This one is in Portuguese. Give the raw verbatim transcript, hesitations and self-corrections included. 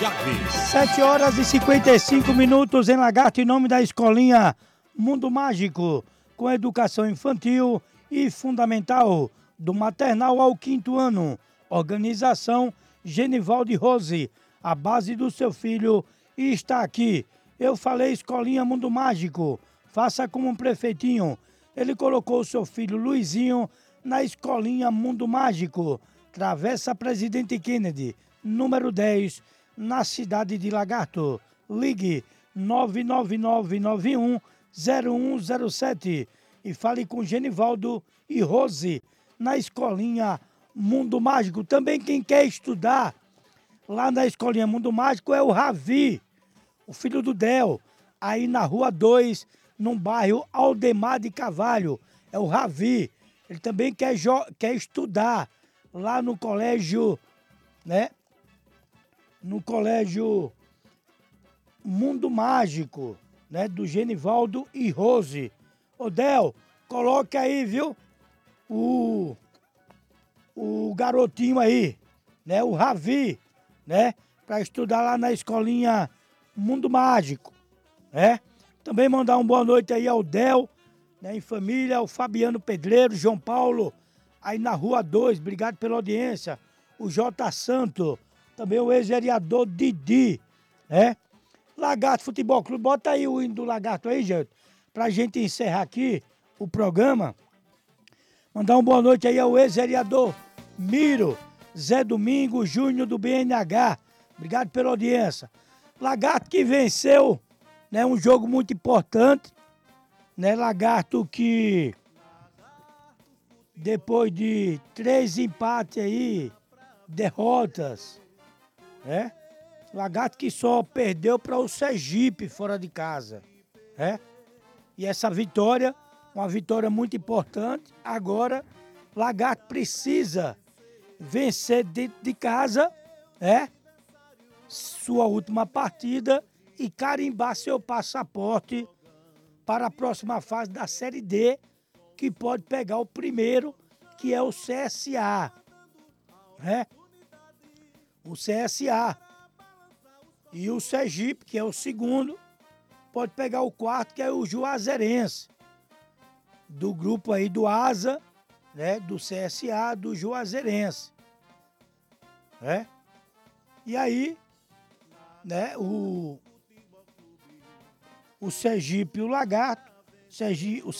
sete horas e cinquenta e cinco minutos em Lagarto, em nome da escolinha Mundo Mágico, com educação infantil e fundamental, do maternal ao quinto ano. Organização Genivaldo Rose, a base do seu filho está aqui. Eu falei escolinha Mundo Mágico, faça como um prefeitinho. Ele colocou o seu filho Luizinho na escolinha Mundo Mágico, Travessa Presidente Kennedy, número dez, na cidade de Lagarto. Ligue nove nove nove nove um zero um zero sete e fale com Genivaldo e Rose na escolinha Mundo Mágico. Também quem quer estudar lá na escolinha Mundo Mágico é o Ravi, o filho do Del, aí na rua dois, num bairro Aldemar de Carvalho. É o Ravi. Ele também quer, quer estudar lá no colégio, né? No colégio Mundo Mágico, né? Do Genivaldo e Rose. Ô Del, coloque aí, viu? O, o garotinho aí, né? O Ravi, né? Para estudar lá na escolinha Mundo Mágico, né? Também mandar uma boa noite aí ao Del, né? Em família, ao Fabiano Pedreiro, João Paulo, aí na rua dois, obrigado pela audiência. O J. Santo, também o ex-vereador Didi, né? Lagarto Futebol Clube, bota aí o hino do Lagarto aí, gente, pra gente encerrar aqui o programa. Mandar uma boa noite aí ao ex-vereador Miro, Zé Domingo Júnior do B N H, obrigado pela audiência. Lagarto que venceu, né, um jogo muito importante, né, Lagarto que depois de três empates aí, derrotas, né? Lagarto que só perdeu para o Sergipe fora de casa, né? E essa vitória, uma vitória muito importante. Agora, Lagarto precisa vencer dentro de casa, né? Sua última partida e carimbar seu passaporte para a próxima fase da Série D, que pode pegar o primeiro, que é o C S A, né? O C S A. E o Sergipe, que é o segundo, pode pegar o quarto, que é o Juazeirense. Do grupo aí do Asa, né? Do C S A, do Juazeirense. Né? E aí, né? O, o Sergipe e o Lagarto. Sergipe, o